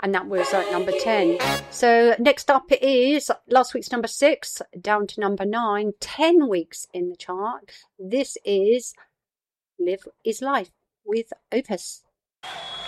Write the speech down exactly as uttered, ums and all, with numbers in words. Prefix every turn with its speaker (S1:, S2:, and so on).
S1: and that was at number ten. So next up it is last week's number six down to number nine, ten weeks in the chart. This is Live Is Life with Opus.